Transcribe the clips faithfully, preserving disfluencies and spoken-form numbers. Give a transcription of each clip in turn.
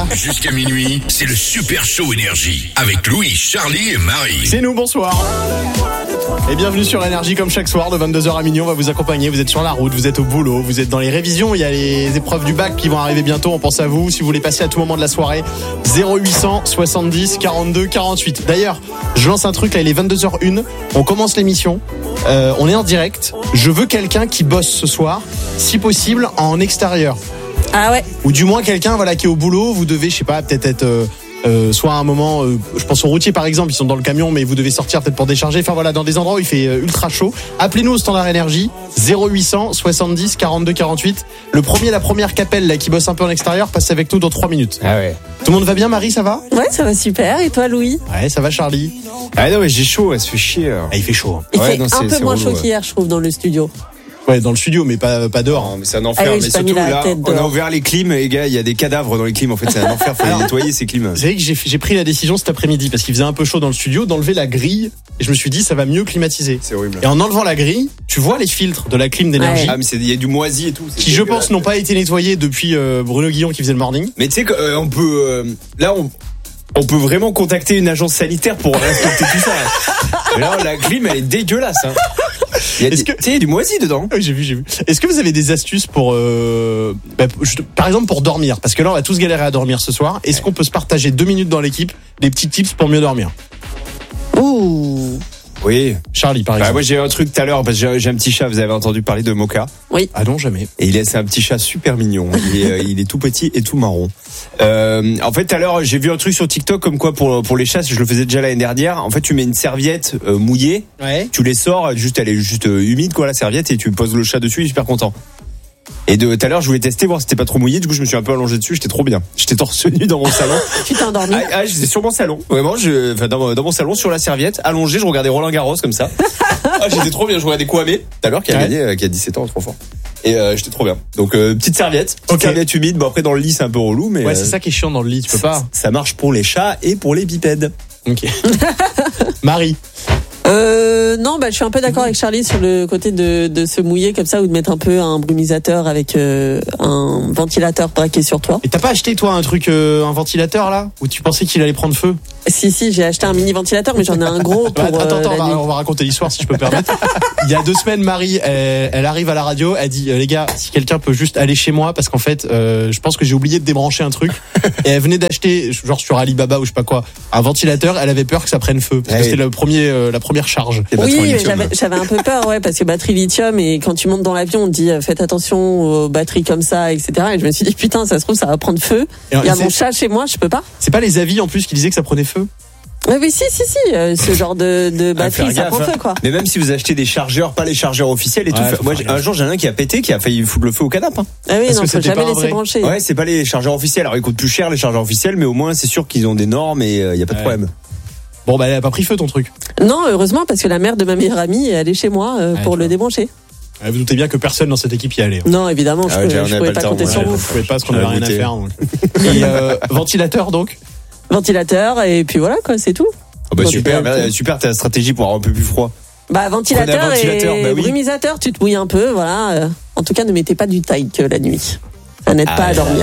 Jusqu'à minuit, c'est le Super Show Énergie avec Louis, Charlie et Marie. C'est nous, bonsoir. Et bienvenue sur Énergie comme chaque soir de vingt-deux heures à minuit, on va vous accompagner, vous êtes sur la route, vous êtes au boulot, vous êtes dans les révisions, il y a les épreuves du bac qui vont arriver bientôt, on pense à vous, si vous voulez passer à tout moment de la soirée, zéro huit cent soixante-dix quarante-deux quarante-huit. D'ailleurs, je lance un truc là, il est vingt-deux heures une, on commence l'émission, euh, on est en direct, je veux quelqu'un qui bosse ce soir, si possible en extérieur. Ah ouais. Ou du moins quelqu'un voilà, qui est au boulot, vous devez, je sais pas, peut-être être... Euh, Euh, soit à un moment, euh, je pense aux routiers par exemple, ils sont dans le camion mais vous devez sortir peut-être pour décharger, enfin voilà, dans des endroits où il fait euh, ultra chaud, appelez-nous au standard énergie zéro huit cent soixante-dix quarante-deux quarante-huit. Le premier, la première capelle là, qui bosse un peu en extérieur passe avec nous dans trois minutes. Ah ouais. Tout le monde va bien, Marie, ça va? Ouais, ça va super, et toi Louis? Ouais, ça va Charlie? Ah non mais j'ai chaud, elle se fait chier. Ah, il fait chaud hein. Il Ouais, fait non, un c'est- peu c'est moins relou, chaud ouais. qu'hier je trouve dans le studio. Ouais, dans le studio mais pas, pas dehors Non, hein. mais c'est un enfer, Ah oui, mais j'ai pas surtout mis la là, tête on a dehors. ouvert les clims, les gars, il y a des cadavres dans les clims, en fait c'est un enfer, faut les nettoyer ces clims. Vous savez que j'ai, j'ai pris la décision cet après-midi parce qu'il faisait un peu chaud dans le studio d'enlever la grille et je me suis dit ça va mieux climatiser. C'est horrible. Et en enlevant la grille, tu vois les filtres de la clim d'énergie Ouais. Ah mais c'est- il y a du moisi et tout. c'est qui je dégueulasse. pense n'ont pas été nettoyés depuis euh, Bruno Guillon qui faisait le morning. Mais tu sais qu'on peut, euh, là on, on peut vraiment contacter une agence sanitaire pour respecter tout ça. Mais là la clim elle est dégueulasse. Hein. Il y a, Est-ce des- que- tu sais, il y a du moisi dedans. Oui, j'ai vu, j'ai vu. Est-ce que vous avez des astuces pour, euh, bah, juste- par exemple, pour dormir? Parce que là, on va tous galérer à dormir ce soir. Est-ce qu'on peut se partager deux minutes dans l'équipe des petits tips pour mieux dormir? Ouh. Oui. Charlie, par Bah, exemple. moi j'ai un truc tout à l'heure parce que j'ai, j'ai un petit chat. Vous avez entendu parler de Mocha? Ah non, jamais. Et il est, c'est un petit chat super mignon. Il est, euh, il est tout petit et tout marron. Euh, en fait, tout à l'heure, j'ai vu un truc sur TikTok comme quoi pour pour les chats, je le faisais déjà l'année dernière. En fait, tu mets une serviette euh, mouillée, Ouais. tu les sors, juste elle est juste euh, humide quoi la serviette et tu poses le chat dessus, il est super content. Et de tout à l'heure, je voulais tester voir si c'était pas trop mouillé. Du coup, je me suis un peu allongé dessus. J'étais trop bien. J'étais torse nu dans mon salon. Tu t'es endormi? Ah, ah, j'étais sur mon salon. Vraiment, je, enfin, dans, dans mon salon, sur la serviette, allongé, je regardais Roland Garros comme ça. Ah, j'étais trop bien. Je regardais Kwame, tout à l'heure, qui a Ouais. gagné, euh, qui a dix-sept ans, trop fort. Et euh, j'étais trop bien. Donc, euh, petite serviette. Petite Ok. serviette humide. Bon, après, dans le lit, c'est un peu relou, mais Ouais, euh, c'est ça qui est chiant dans le lit, tu peux pas. ça marche pour les chats et pour les bipèdes. Ok. Marie. Euh, non, bah, je suis un peu d'accord avec Charlie sur le côté de, de se mouiller comme ça ou de mettre un peu un brumisateur avec euh, un ventilateur braqué sur toi. Et t'as pas acheté, toi, un truc, euh, un ventilateur, là? Où tu pensais qu'il allait prendre feu? Si, si, j'ai acheté un mini ventilateur, mais j'en ai un gros pour attends, attends, euh, attends, la on, va, nuit. on va raconter l'histoire si je peux me permettre. Il y a deux semaines, Marie, elle, elle arrive à la radio, elle dit, euh, les gars, si quelqu'un peut juste aller chez moi, parce qu'en fait, euh, je pense que j'ai oublié de débrancher un truc. Et elle venait d'acheter, genre sur Alibaba ou je sais pas quoi, un ventilateur, elle avait peur que ça prenne feu. Parce que Ouais. c'était le premier, euh, la première charge. Et batterie Oui, au mais lithium. j'avais, j'avais un peu peur, ouais, parce que batterie lithium et quand tu montes dans l'avion, on te dit euh, faites attention aux batteries comme ça, et cetera. Et je me suis dit putain, ça se trouve ça va prendre feu. Et Il y a c'est- mon chat chez moi, je peux pas. C'est pas les avis en plus qui disaient que ça prenait feu? Ouais, oui, si, si, si, euh, ce genre de, de Ah, batterie, faire ça gaffe, prend hein. feu, quoi. Mais même si vous achetez des chargeurs, pas les chargeurs officiels et Ouais, tout. faut Moi, faire j'ai- un gaffe. jour, j'ai un qui a pété, qui a failli foutre le feu au canapé. Hein. Ah oui, Parce non, que faut c'était jamais pas un laisser vrai. brancher. Ouais, c'est pas les chargeurs officiels. Alors, ils coûtent plus cher les chargeurs officiels, mais au moins, c'est sûr qu'ils ont des normes et il euh, y a pas de Ouais. problème. Bon, bah, elle a pas pris feu ton truc. Non, heureusement, parce que la mère de ma meilleure amie est allée chez moi euh, Ouais, pour tu le vois. débrancher. Vous doutez bien que personne dans cette équipe y allait. Non, évidemment, je, Ah ouais, peux- déjà, on je avait pouvais pas pas le compter temps, sur ouais. vous. Vous pouvez pas parce qu'on On avait a rien à goûté. faire. donc. Et euh, ventilateur donc. Ventilateur, et puis voilà, quoi, c'est tout. Oh bah Dans super, des- bah, super, t'as la stratégie pour avoir un peu plus froid. Bah, ventilateur, Prenez un ventilateur, et bah oui. brumisateur, tu te mouilles un peu, voilà. Euh, En tout cas, ne mettez pas du taille la nuit. Ça n'aide Ah pas à ouais. dormir.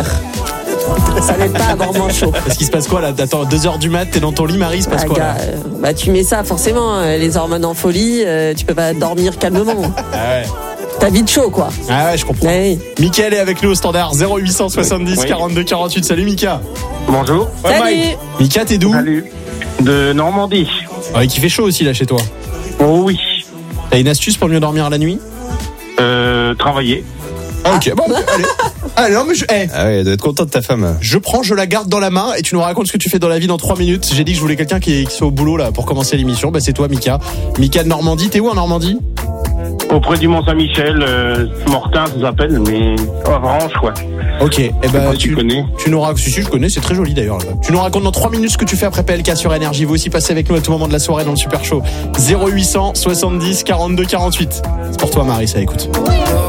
Ça n'aide pas à avoir moins chaud. Est-ce qu'il se passe quoi là? Attends, deux heures du mat, t'es dans ton lit, Marie, il se passe Ah, quoi gars, là? euh, bah, tu mets ça, forcément, euh, les hormones en folie, euh, tu peux pas dormir calmement. Ah ouais. T'as vite chaud, quoi. Ah ouais, je comprends. Ouais. Mickaël est avec nous au standard zéro huit cent soixante-dix Oui. quarante-deux quarante-huit. Salut Mika. Bonjour. Ouais, Salut. Mike. Mika, t'es d'où? Salut. De Normandie. Ouais, qui fait chaud aussi là chez toi. Oh oui. T'as une astuce pour mieux dormir la nuit? Euh, travailler. Ah, ok, bon, allez. Allez, non, mais je, eh, Ah ouais, elle doit être contente de ta femme. je prends, je la garde dans la main et tu nous racontes ce que tu fais dans la vie dans trois minutes. J'ai dit que je voulais quelqu'un qui, qui soit au boulot là pour commencer l'émission. Bah, c'est toi, Mika. Mika de Normandie. T'es où en Normandie? Auprès du Mont-Saint-Michel, euh, Mortain, ça s'appelle, mais Avranches, quoi. Ok, et Je sais ben pas si tu connais. Tu nous racontes, si, si, je connais, c'est très joli d'ailleurs. Là. Tu nous racontes dans trois minutes ce que tu fais après P L K sur Énergie. Vous aussi passez avec nous à tout moment de la soirée dans le Super Show. zéro huit cent soixante-dix quarante-deux quarante-huit. C'est pour toi, Marie, ça écoute.